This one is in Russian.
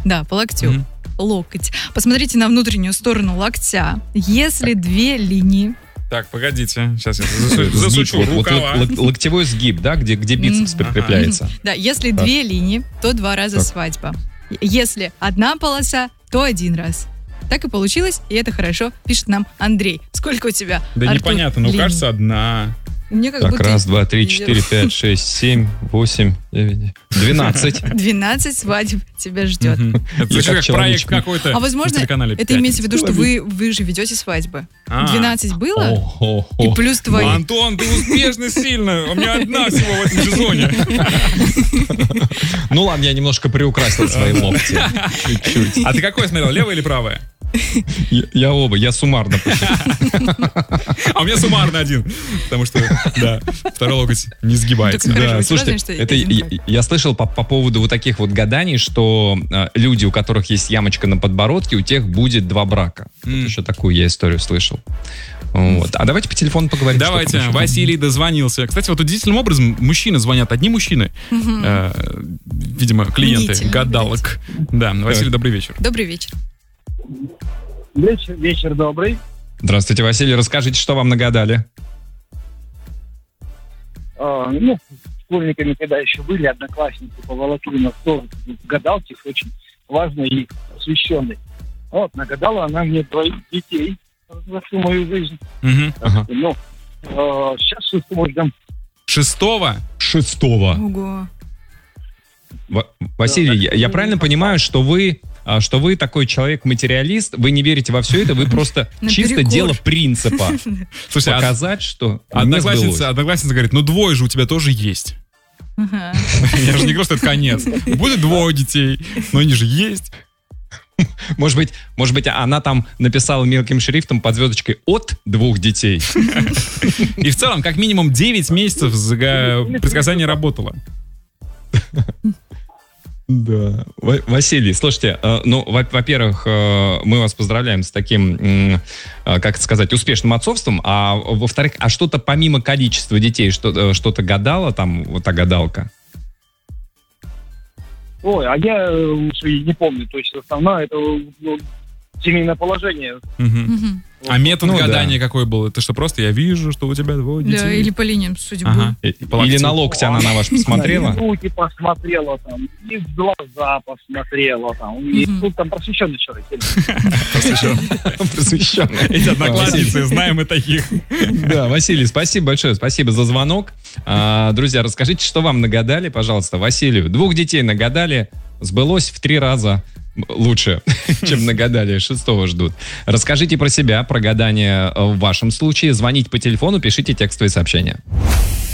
Да, по локтю. Локоть. Посмотрите на внутреннюю сторону локтя. Если две линии... Так, погодите. Сейчас я засучу рукава. Локтевой сгиб, да, где бицепс прикрепляется. Да, если две линии, то 2 раза свадьба. Если одна полоса, то 1 раз. Так и получилось, и это хорошо, пишет нам Андрей. Сколько у тебя, Да Артур, непонятно, но линий? кажется, одна. Мне как Так, будто... 1, 2, 3, 4, 5, 6, 7, 8, 9, 12. 12 свадеб тебя ждет. Это звучит как проект какой-то. А возможно, на телеканале это имеется в виду, что «Пятница». вы же ведете свадьбы. 12 было, О-хо-хо. и плюс твои. Антон, ты успешный сильно. У меня одна всего в этом сезоне. Ну ладно, я немножко приукрасил свои локти. Чуть-чуть. А ты какой смотрел, левое или правое? Я оба, я суммарно. А у меня суммарно 1. Потому что, да, второй локоть не сгибается. Так хорошо, Да, у тебя, слушайте, значит, это я слышал по поводу вот таких вот гаданий, что люди, у которых есть ямочка на подбородке, у тех будет 2 брака. Вот еще такую я историю слышал. Вот. А давайте по телефону поговорим. Давайте, что там еще. Василий дозвонился. Кстати, вот удивительным образом мужчины звонят, одни мужчины, видимо, клиенты, Мнительно, гадалок. Да, Василий, добрый вечер. Добрый вечер. Вечер добрый. Здравствуйте, Василий. Расскажите, что вам нагадали. Школьниками, когда еще были, одноклассники поволокли нас тоже в гадалке, очень важный и посвященный. Вот, нагадала она мне 2 детей за всю мою жизнь. Ага. Ну, сейчас 6-го ждем. 6-го? 6-го. Ого. Василий, я правильно понимаю, что вы такой человек-материалист, вы не верите во все это, вы просто чисто Наперекор. дело принципа. Слушай, Показать, что не сбылось. одноклассница говорит, ну 2 же у тебя тоже есть. Ага. Я же не говорю, что это конец. Будет 2 детей, но они же есть. Может быть, она там написала мелким шрифтом под звездочкой от 2 детей. И в целом, как минимум 9 месяцев предсказание работало. Да. Василий, слушайте, во-первых, мы вас поздравляем с таким, как это сказать, успешным отцовством, а во-вторых, а что-то помимо количества детей, что-то гадала там, вот та гадалка? Ой, а я уже и не помню. То есть основное это семейное положение. А метод Ну, гадания какой был? Это что, просто я вижу, что у тебя 2 детей? Да, или по линиям судьбы. Ага. Или на локте она на ваш посмотрела? И руки посмотрела там, и в глаза посмотрела там. И тут там просвещенный человек. Просвещенная. Эти одноклассницы, знаем мы таких. Да, Василий, спасибо большое, спасибо за звонок. Друзья, расскажите, что вам нагадали, пожалуйста, Василию. 2 детей нагадали, сбылось в 3 раза лучше, чем нагадали, 6-го ждут. Расскажите про себя, про гадание в вашем случае. Звоните по телефону, пишите текстовые сообщения.